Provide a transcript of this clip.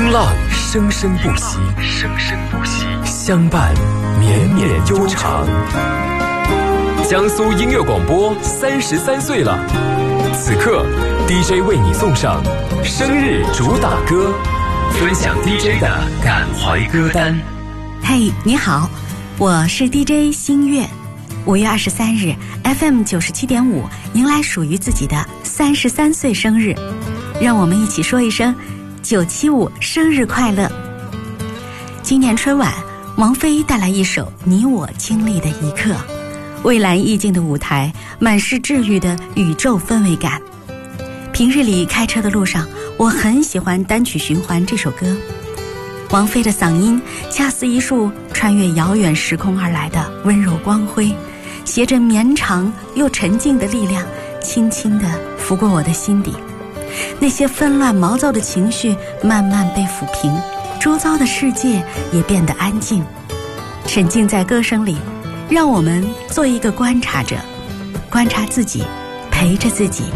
风浪生生不息，相伴绵绵悠长。江苏音乐广播33岁了，此刻 DJ 为你送上生日主打歌，分享 DJ 的感怀歌单。 嘿，你好，我是 DJ 新月。5月23日 FM 97.5迎来属于自己的33岁生日，让我们一起说一声975生日快乐。今年春晚，王菲带来一首你我经历的一刻，蔚蓝意境的舞台，满是治愈的宇宙氛围感。平日里开车的路上，我很喜欢单曲循环这首歌。王菲的嗓音恰似一束穿越遥远时空而来的温柔光辉，携着绵长又沉静的力量，轻轻地拂过我的心底。那些纷乱毛躁的情绪慢慢被抚平，周遭的世界也变得安静。沉浸在歌声里，让我们做一个观察者，观察自己，陪着自己。